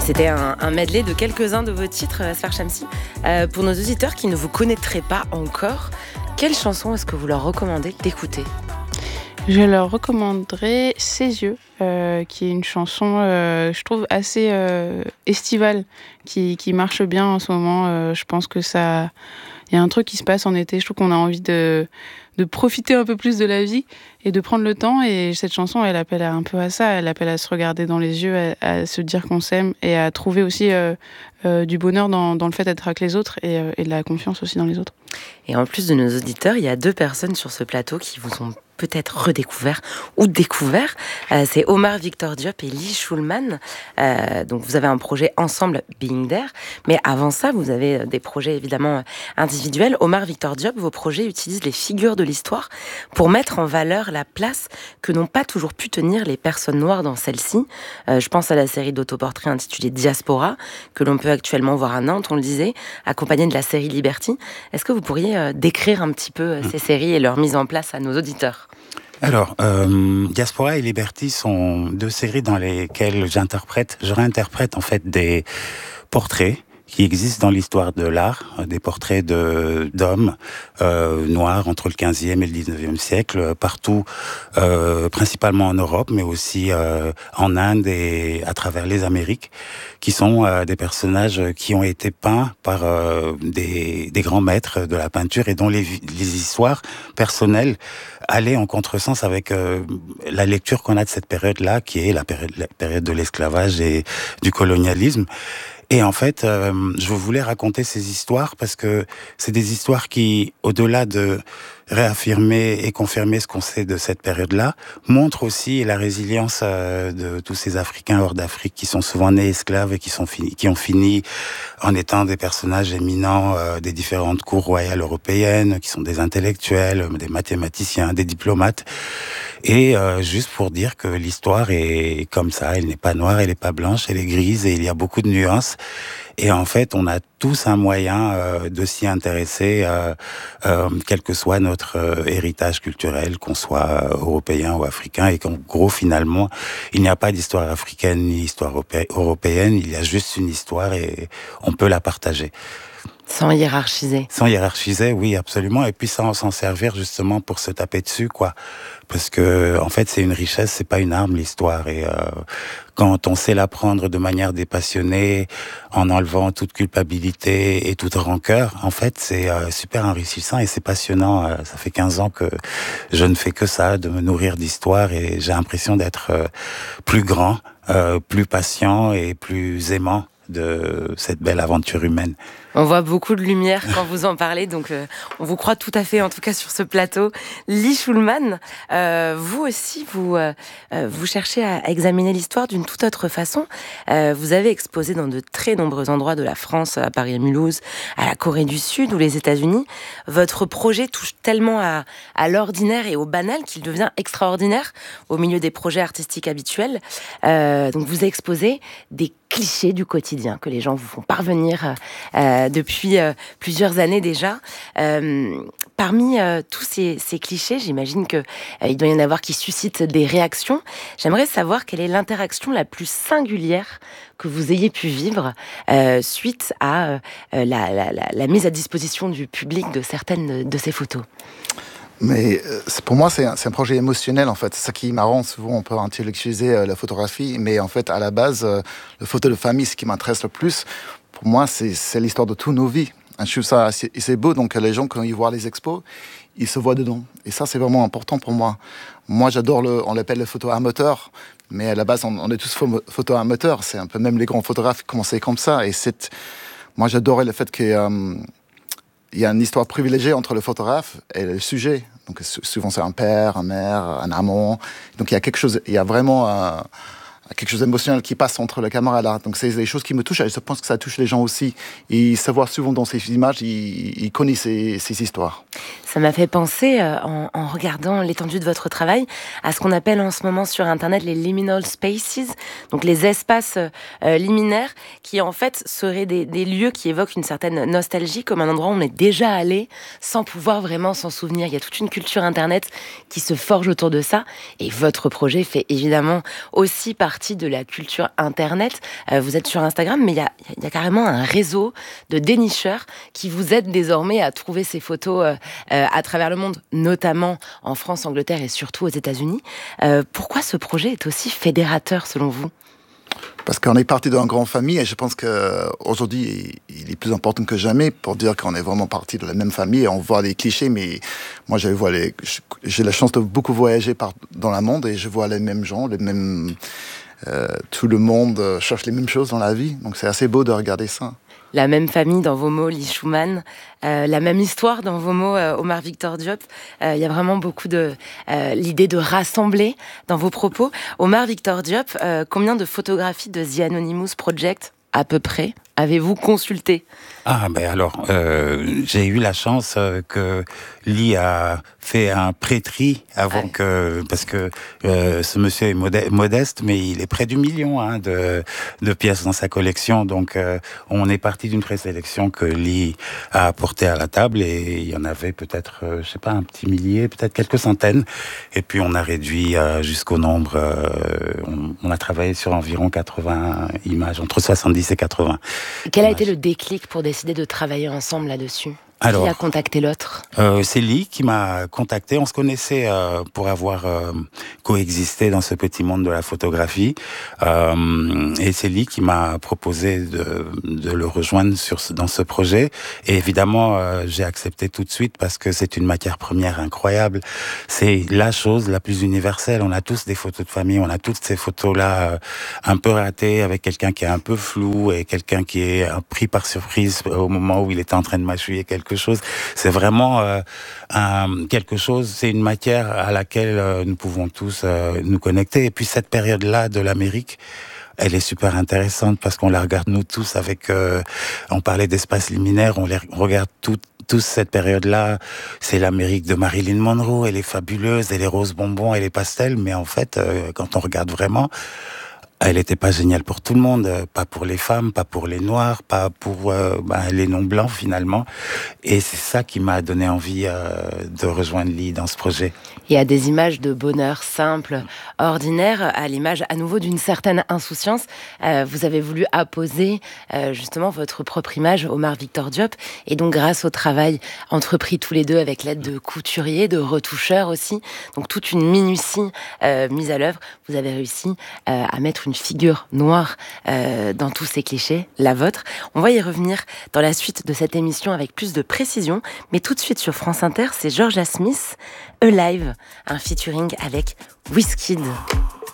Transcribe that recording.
C'était un medley de quelques-uns de vos titres, Asfar Shamsi. Pour nos auditeurs qui ne vous connaîtraient pas encore, quelle chanson est-ce que vous leur recommandez d'écouter ? Je leur recommanderais Ses yeux, qui est une chanson, je trouve, assez estivale, qui marche bien en ce moment. Je pense que ça... Il y a un truc qui se passe en été. Je trouve qu'on a envie de profiter un peu plus de la vie et de prendre le temps. Et cette chanson, elle appelle un peu à ça. Elle appelle à se regarder dans les yeux, à se dire qu'on s'aime et à trouver aussi du bonheur dans le fait d'être avec les autres et de la confiance aussi dans les autres. Et en plus de nos auditeurs, il y a 2 personnes sur ce plateau qui vous ont peut-être redécouvert ou découvert. C'est Omar Victor Diop et Lee Schulman. Donc vous avez un projet ensemble, Being There. Mais avant ça, vous avez des projets évidemment individuels. Omar Victor Diop, vos projets utilisent les figures de l'histoire pour mettre en valeur la place que n'ont pas toujours pu tenir les personnes noires dans celle-ci. Je pense à la série d'autoportraits intitulée Diaspora, que l'on peut actuellement voir à Nantes, on le disait, accompagnée de la série Liberty. Est-ce que vous pourriez décrire un petit peu ces séries et leur mise en place à nos auditeurs ? Alors, Diaspora et Liberty sont 2 séries dans lesquelles je réinterprète en fait des portraits qui existent dans l'histoire de l'art, des portraits d'hommes noirs entre le 15e et le 19e siècle, partout, principalement en Europe, mais aussi en Inde et à travers les Amériques, qui sont des personnages qui ont été peints par des grands maîtres de la peinture et dont les histoires personnelles allaient en contresens avec la lecture qu'on a de cette période-là, qui est la période de l'esclavage et du colonialisme. Et en fait, je voulais raconter ces histoires parce que c'est des histoires qui, au-delà de réaffirmer et confirmer ce qu'on sait de cette période-là, montrent aussi la résilience de tous ces Africains hors d'Afrique qui sont souvent nés esclaves et qui ont fini en étant des personnages éminents des différentes cours royales européennes, qui sont des intellectuels, des mathématiciens, des diplomates. Et juste pour dire que l'histoire est comme ça, elle n'est pas noire, elle n'est pas blanche, elle est grise et il y a beaucoup de nuances. Et en fait, on a tous un moyen de s'y intéresser, quel que soit notre héritage culturel, qu'on soit européen ou africain, et qu'en gros, finalement, il n'y a pas d'histoire africaine ni d'histoire européenne, il y a juste une histoire et on peut la partager. Sans hiérarchiser. Sans hiérarchiser, oui, absolument. Et puis sans s'en servir justement pour se taper dessus, quoi. Parce que, en fait, c'est une richesse, c'est pas une arme, l'histoire. Et quand on sait l'apprendre de manière dépassionnée, en enlevant toute culpabilité et toute rancœur, en fait, c'est super enrichissant et c'est passionnant. Ça fait 15 ans que je ne fais que ça, de me nourrir d'histoire, et j'ai l'impression d'être plus grand, plus patient et plus aimant de cette belle aventure humaine. On voit beaucoup de lumière quand vous en parlez, donc on vous croit tout à fait, en tout cas sur ce plateau. Lee Schulman, vous aussi, vous cherchez à examiner l'histoire d'une toute autre façon. Vous avez exposé dans de très nombreux endroits de la France, à Paris et Mulhouse, à la Corée du Sud ou les États-Unis. Votre projet touche tellement à l'ordinaire et au banal qu'il devient extraordinaire au milieu des projets artistiques habituels. Donc vous exposez des clichés du quotidien que les gens vous font parvenir depuis plusieurs années déjà. Parmi tous ces clichés, j'imagine qu'il doit y en avoir qui suscitent des réactions. J'aimerais savoir quelle est l'interaction la plus singulière que vous ayez pu vivre suite à la mise à disposition du public de certaines de ces photos. Mais pour moi, c'est un projet émotionnel, en fait. C'est ça qui est marrant. Souvent, on peut intellectualiser la photographie, mais en fait, à la base, le photo de famille, ce qui m'intéresse le plus, pour moi, c'est l'histoire de toutes nos vies. Je trouve ça assez beau. Donc, les gens, quand ils voient les expos, ils se voient dedans. Et ça, c'est vraiment important pour moi. Moi, j'adore on l'appelle le photo amateur, mais à la base, on est tous photo amateurs. C'est un peu même les grands photographes qui commençaient comme ça. Et moi, j'adorais le fait que... il y a une histoire privilégiée entre le photographe et le sujet. Donc souvent c'est un père, une mère, un amant. Donc il y a vraiment quelque chose d'émotionnel qui passe entre la caméra et l'art. Donc c'est des choses qui me touchent et je pense que ça touche les gens aussi. Et savoir souvent dans ces images, ils connaissent ces histoires. Ça m'a fait penser, en regardant l'étendue de votre travail, à ce qu'on appelle en ce moment sur Internet les liminal spaces, donc les espaces liminaires, qui en fait seraient des lieux qui évoquent une certaine nostalgie, comme un endroit où on est déjà allé, sans pouvoir vraiment s'en souvenir. Il y a toute une culture Internet qui se forge autour de ça, et votre projet fait évidemment aussi partie partie de la culture Internet. Vous êtes sur Instagram, mais il y a carrément un réseau de dénicheurs qui vous aident désormais à trouver ces photos à travers le monde, notamment en France, Angleterre et surtout aux États-Unis. Pourquoi ce projet est aussi fédérateur selon vous ? Parce qu'on est parti d'une grande famille et je pense qu'aujourd'hui, il est plus important que jamais pour dire qu'on est vraiment parti de la même famille. On voit les clichés, mais moi, j'ai la chance de beaucoup voyager dans le monde et je vois les mêmes gens, tout le monde cherche les mêmes choses dans la vie. Donc, c'est assez beau de regarder ça. La même famille dans vos mots, Lee Schumann, la même histoire dans vos mots, Omar Victor Diop. Il y a vraiment beaucoup de l'idée de rassembler dans vos propos. Omar Victor Diop, combien de photographies de The Anonymous Project, à peu près, avez-vous consulté ? Alors, j'ai eu la chance que Lee a fait un pré-tri avant parce que ce monsieur est modeste, mais il est près du million de pièces dans sa collection. Donc, on est parti d'une présélection que Lee a apportée à la table et il y en avait peut-être, un petit millier, peut-être quelques centaines. Et puis, on a réduit jusqu'au nombre. On a travaillé sur environ 80 images, entre 70 et 80. Quel a été le déclic pour décider de travailler ensemble là-dessus ? Qui a contacté l'autre ? C'est Lee qui m'a contacté. On se connaissait pour avoir coexisté dans ce petit monde de la photographie. Et c'est Lee qui m'a proposé de le rejoindre dans ce projet. Et évidemment, j'ai accepté tout de suite parce que c'est une matière première incroyable. C'est la chose la plus universelle. On a tous des photos de famille, on a toutes ces photos-là un peu ratées avec quelqu'un qui est un peu flou et quelqu'un qui est pris par surprise au moment où il était en train de mâchouiller quelque chose. C'est vraiment quelque chose, c'est une matière à laquelle nous pouvons tous nous connecter. Et puis cette période-là de l'Amérique, elle est super intéressante parce qu'on la regarde nous tous avec... on parlait d'espace liminaire, on regarde tous cette période-là. C'est l'Amérique de Marilyn Monroe, elle est fabuleuse, elle est rose bonbon, elle est pastel, mais en fait, quand on regarde vraiment... Elle n'était pas géniale pour tout le monde, pas pour les femmes, pas pour les noirs, pas pour les non-blancs finalement. Et c'est ça qui m'a donné envie de rejoindre Lee dans ce projet. Il y a des images de bonheur simple, ordinaire, à l'image à nouveau d'une certaine insouciance. Vous avez voulu apposer justement votre propre image, Omar Victor Diop. Et donc grâce au travail entrepris tous les deux avec l'aide de couturiers, de retoucheurs aussi, donc toute une minutie mise à l'œuvre, vous avez réussi à mettre une figure noire dans tous ces clichés, la vôtre. On va y revenir dans la suite de cette émission avec plus de précision, mais tout de suite sur France Inter, c'est Georgia Smith, Alive, un featuring avec Wizkid.